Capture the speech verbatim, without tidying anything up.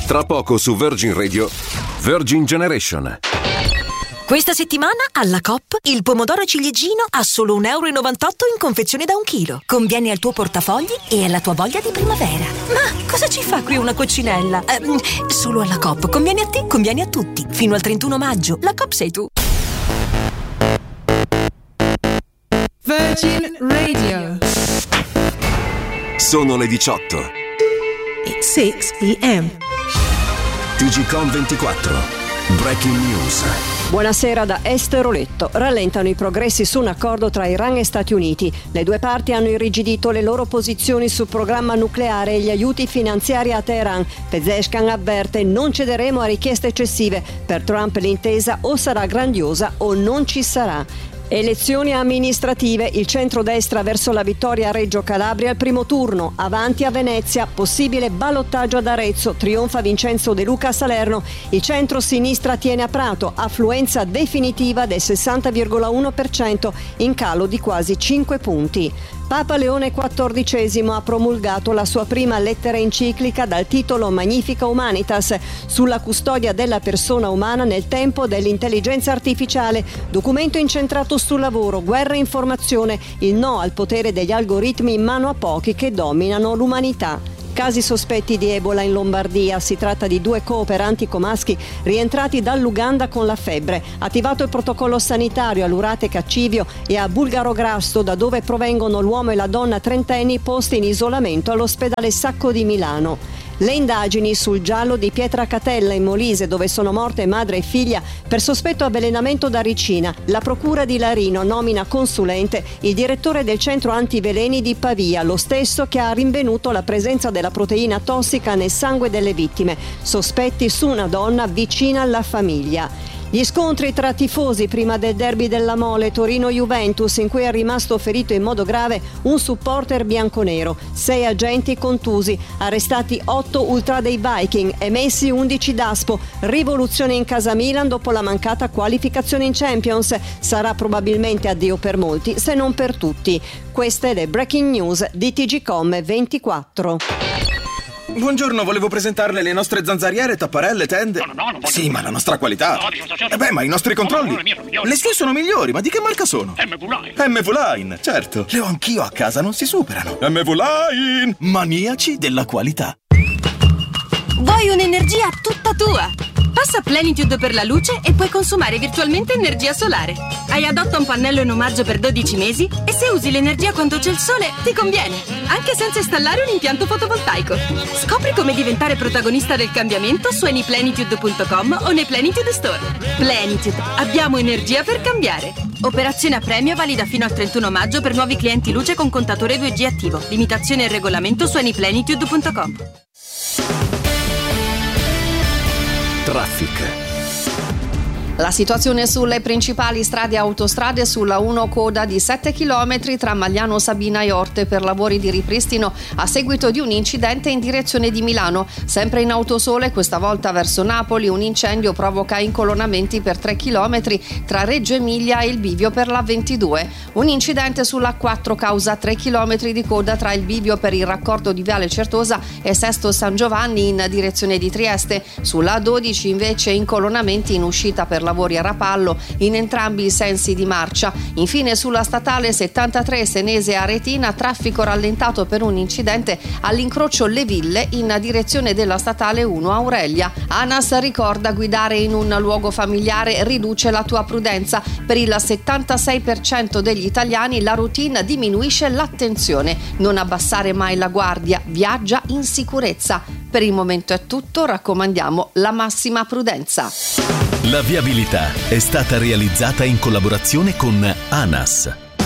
Tra poco su Virgin Radio, Virgin Generation. Questa settimana alla Coop il pomodoro ciliegino a solo un euro e novantotto in confezione da un chilo. Conviene al tuo portafogli e alla tua voglia di primavera. Ma cosa ci fa qui una coccinella? Eh, solo alla Coop. Conviene a te, conviene a tutti. Fino al trentuno maggio. La Coop sei tu. Virgin Radio. Sono le diciotto. It's six p.m. T G Com ventiquattro. Breaking News. Buonasera da Esther Oletto. Rallentano i progressi su un accordo tra Iran e Stati Uniti. Le due parti hanno irrigidito le loro posizioni sul programma nucleare e gli aiuti finanziari a Teheran. Pezeshkian avverte: non cederemo a richieste eccessive. Per Trump l'intesa o sarà grandiosa o non ci sarà. Elezioni amministrative, il centrodestra verso la vittoria a Reggio Calabria al primo turno, avanti a Venezia, possibile ballottaggio ad Arezzo, trionfa Vincenzo De Luca a Salerno, il centro-sinistra tiene a Prato, affluenza definitiva del sessanta virgola uno per cento, in calo di quasi cinque punti. Papa Leone quattordicesimo ha promulgato la sua prima lettera enciclica dal titolo Magnifica Humanitas sulla custodia della persona umana nel tempo dell'intelligenza artificiale, documento incentrato sul lavoro, guerra e informazione, il no al potere degli algoritmi in mano a pochi che dominano l'umanità. Casi sospetti di Ebola in Lombardia. Si tratta di due cooperanti comaschi rientrati dall'Uganda con la febbre. Attivato il protocollo sanitario a Lurate Caccivio e a Bulgarograsto, da dove provengono l'uomo e la donna trentenni posti in isolamento all'ospedale Sacco di Milano. Le indagini sul giallo di Pietracatella in Molise, dove sono morte madre e figlia per sospetto avvelenamento da ricina. La procura di Larino nomina consulente il direttore del centro antiveleni di Pavia, lo stesso che ha rinvenuto la presenza della proteina tossica nel sangue delle vittime. Sospetti su una donna vicina alla famiglia. Gli scontri tra tifosi prima del derby della Mole Torino-Juventus, in cui è rimasto ferito in modo grave un supporter bianconero, sei agenti contusi, arrestati otto ultra dei Viking, emessi undici Daspo, rivoluzione in casa Milan dopo la mancata qualificazione in Champions, sarà probabilmente addio per molti se non per tutti. Queste le breaking news di T G Com ventiquattro. Buongiorno, volevo presentarle le nostre zanzariere, tapparelle, tende. No, no, no, non voglio. Sì, ma la nostra qualità. No, dimostrazione. Eh beh, ma i nostri controlli. No, no, le mie sono migliori. Le sue sono migliori, ma di che marca sono? M V Line. M V Line, certo. Le ho anch'io a casa, non si superano. M V Line, maniaci della qualità. Vuoi un'energia tutta tua? Passa Plenitude per la luce e puoi consumare virtualmente energia solare. Hai adotta un pannello in omaggio per dodici mesi e se usi l'energia quando c'è il sole ti conviene, anche senza installare un impianto fotovoltaico. Scopri come diventare protagonista del cambiamento su anyplenitude punto com o nei Plenitude Store. Plenitude, abbiamo energia per cambiare. Operazione a premio valida fino al trentuno maggio per nuovi clienti luce con contatore due G attivo. Limitazione e regolamento su anyplenitude punto com. Traffic. La situazione sulle principali strade e autostrade: sulla uno coda di sette chilometri tra Magliano Sabina e Orte per lavori di ripristino a seguito di un incidente in direzione di Milano. Sempre in autosole, questa volta verso Napoli, un incendio provoca incolonnamenti per tre chilometri tra Reggio Emilia e il bivio per la ventidue. Un incidente sulla quattro causa tre chilometri di coda tra il bivio per il raccordo di Viale Certosa e Sesto San Giovanni in direzione di Trieste. Sulla dodici invece incolonnamenti in uscita per lavori a Rapallo in entrambi i sensi di marcia. Infine sulla statale settantatré Senese Aretina, traffico rallentato per un incidente all'incrocio Le Ville in direzione della statale uno Aurelia. ANAS ricorda: guidare in un luogo familiare riduce la tua prudenza. Per il settantasei per cento degli italiani la routine diminuisce l'attenzione. Non abbassare mai la guardia, viaggia in sicurezza. Per il momento è tutto, raccomandiamo la massima prudenza. La viabilità è stata realizzata in collaborazione con ANAS.